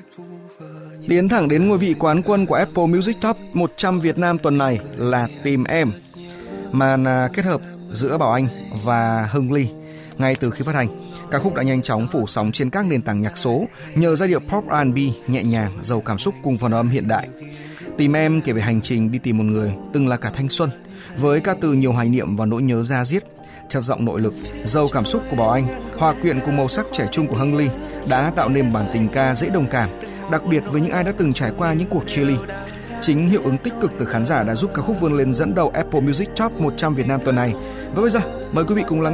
Tiến thẳng đến ngôi vị quán quân của Apple Music Top 100 Việt Nam tuần này là Tìm Em, màn kết hợp giữa Bảo Anh và Hưng Ly. Ngay từ khi phát hành, ca khúc đã nhanh chóng phủ sóng trên các nền tảng nhạc số nhờ giai điệu pop R&B nhẹ nhàng, giàu cảm xúc cùng phần âm hiện đại. Tìm Em kể về hành trình đi tìm một người từng là cả thanh xuân, với ca từ nhiều hoài niệm và nỗi nhớ da diết. Chất giọng nội lực, giàu cảm xúc của Bảo Anh hòa quyện cùng màu sắc trẻ trung của Hưng Ly đã tạo nên bản tình ca dễ đồng cảm, đặc biệt với những ai đã từng trải qua những cuộc chia ly. Chính hiệu ứng tích cực từ khán giả đã giúp ca khúc vươn lên dẫn đầu Apple Music Top 100 Việt Nam tuần này. Và bây giờ, mời quý vị cùng lắng